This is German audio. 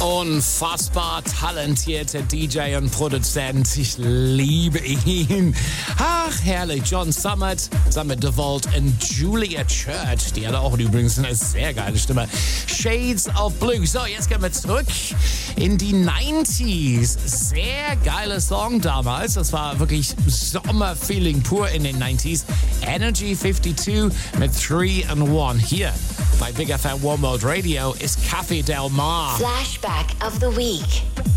Unfassbar talentierter DJ und Produzent. Ich liebe ihn. Ach, herrlich. John Summit, Summit DeVault und Julia Church. Die hat auch übrigens eine sehr geile Stimme. Shades of Blue. So, jetzt gehen wir zurück in die 90s. Sehr geiler Song damals. Das war wirklich Sommerfeeling pur in den 90s. Energy 52 mit 3 and 1. Hier bei Big FM One Mode Radio ist Café Del Mar. Flashback of the Week.